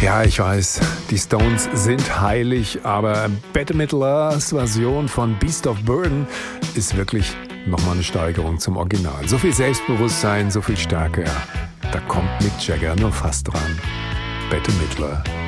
Ja, ich weiß, die Stones sind heilig, aber Bette Midlers Version von Beast of Burden ist wirklich nochmal eine Steigerung zum Original. So viel Selbstbewusstsein, so viel Stärke, ja, da kommt Mick Jagger nur fast dran. Bette Midler.